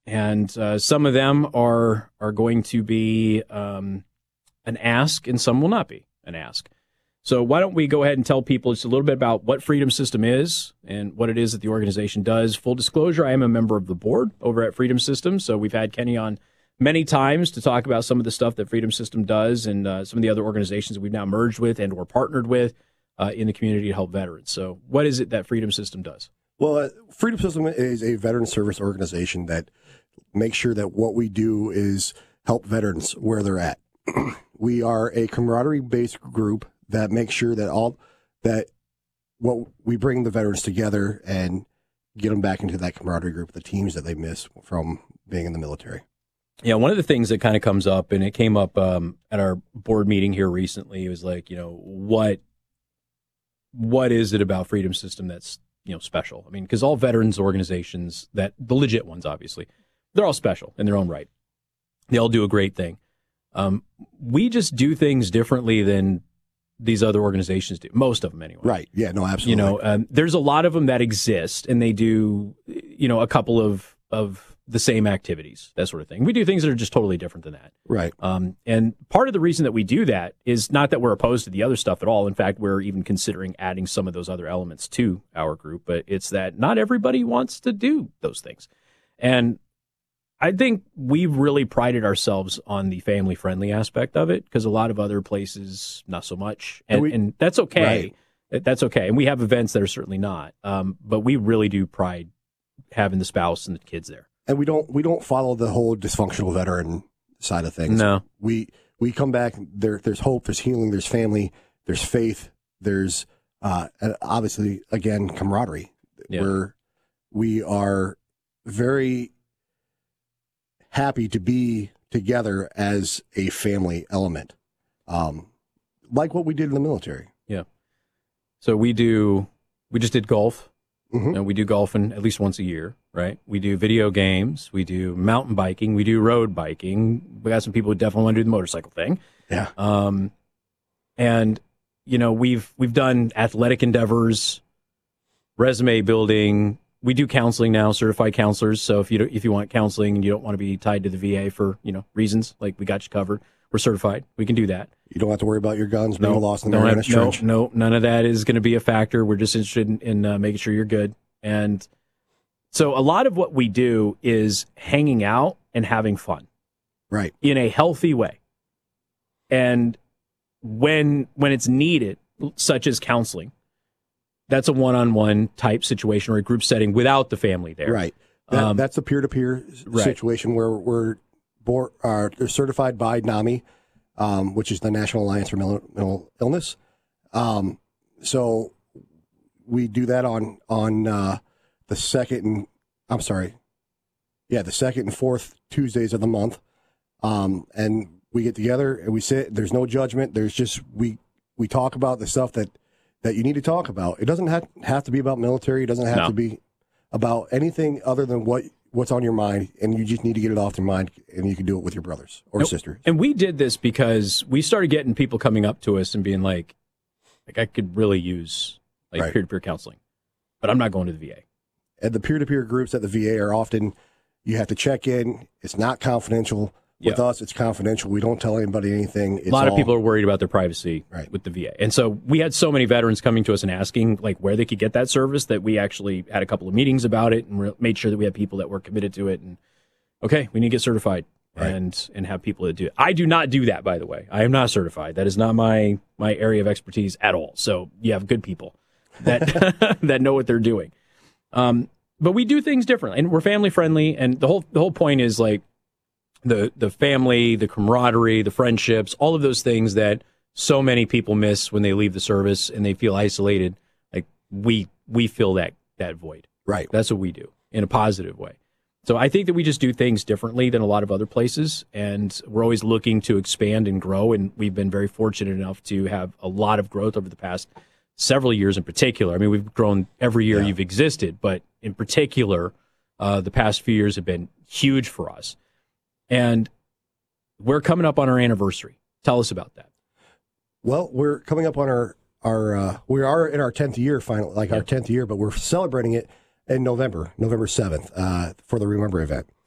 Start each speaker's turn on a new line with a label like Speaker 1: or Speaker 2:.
Speaker 1: And some of them are going to be an ask, and some will not be an ask. So why don't we go ahead and tell people just a little bit about what Freedom System is and what it is that the organization does. Full disclosure, I am a member of the board over at Freedom System, so we've had Kenny on many times to talk about some of the stuff that Freedom System does and some of the other organizations that we've now merged with and or partnered with in the community to help veterans. So what is it that Freedom System does?
Speaker 2: Well, Freedom System is a veteran service organization that makes sure that what we do is help veterans where they're at. We are a camaraderie-based group that makes sure that what we bring the veterans together and get them back into that camaraderie group, the teams that they miss from being in the military.
Speaker 1: Yeah, one of the things that kind of comes up, and it came up at our board meeting here recently, was like, what is it about Freedom System that's special? I mean, because all veterans organizations, the legit ones, obviously, they're all special in their own right. They all do a great thing. We just do things differently than these other organizations do. Most of them, anyway.
Speaker 2: Right. Yeah. No. Absolutely.
Speaker 1: There's a lot of them that exist, and they do, a couple of the same activities, that sort of thing. We do things that are just totally different than that.
Speaker 2: Right.
Speaker 1: And part of the reason that we do that is not that we're opposed to the other stuff at all. In fact, we're even considering adding some of those other elements to our group, but it's that not everybody wants to do those things. And I think we've really prided ourselves on the family-friendly aspect of it, because a lot of other places, not so much. And that's okay. Right. That's okay. And we have events that are certainly not. But we really do pride having the spouse and the kids there.
Speaker 2: And we don't follow the whole dysfunctional veteran side of things.
Speaker 1: No.
Speaker 2: We come back, there's hope, there's healing, there's family, there's faith, there's and obviously, again, camaraderie.
Speaker 1: Yeah.
Speaker 2: Where we are very happy to be together as a family element, like what we did in the military.
Speaker 1: Yeah. So we just did golf.
Speaker 2: Mm-hmm.
Speaker 1: And we do golfing at least once a year, right? We do video games. We do mountain biking. We do road biking. We got some people who definitely want to do the motorcycle thing.
Speaker 2: Yeah.
Speaker 1: And we've done athletic endeavors, resume building. We do counseling now, certified counselors. So if you want counseling and you don't want to be tied to the VA for reasons, like, we got you covered. We're certified. We can do that.
Speaker 2: You don't have to worry about your guns being lost in the Mariana Trench.
Speaker 1: No, none of that is going to be a factor. We're just interested in making sure you're good. And so a lot of what we do is hanging out and having fun,
Speaker 2: right,
Speaker 1: in a healthy way. And when it's needed, such as counseling, that's a one-on-one type situation or a group setting without the family there.
Speaker 2: Right. That's a peer-to-peer situation where we're they're certified by NAMI, which is the National Alliance for Mental Illness. So we do that on the second and fourth Tuesdays of the month. And we get together and we sit. There's no judgment. There's just we talk about the stuff that you need to talk about. It doesn't have to be about military. It doesn't have to be about anything other than what's on your mind, and you just need to get it off your mind, and you can do it with your brothers or sisters.
Speaker 1: And we did this because we started getting people coming up to us and being like I could really use peer-to-peer counseling, but I'm not going to the VA.
Speaker 2: And the peer-to-peer groups at the VA are often, you have to check in. It's not confidential. With us, it's confidential. We don't tell anybody anything.
Speaker 1: A lot of people are worried about their privacy with the VA. And so we had so many veterans coming to us and asking where they could get that service that we actually had a couple of meetings about it and made sure that we had people that were committed to it. And, okay, we need to get certified and have people that do it. I do not do that, by the way. I am not certified. That is not my area of expertise at all. So you have good people that that know what they're doing. But we do things differently, and we're family friendly. And the whole point is the family, the camaraderie, the friendships, all of those things that so many people miss when they leave the service and they feel isolated. We fill that void.
Speaker 2: Right.
Speaker 1: That's what we do in a positive way. So I think that we just do things differently than a lot of other places, and we're always looking to expand and grow. And we've been very fortunate enough to have a lot of growth over the past several years in particular. I mean, we've grown every year you've existed, but in particular, the past few years have been huge for us. And we're coming up on our anniversary. Tell us about that.
Speaker 2: Well, we're coming up on we are in our 10th year our 10th year, but we're celebrating it in November 7th, for the Remember event.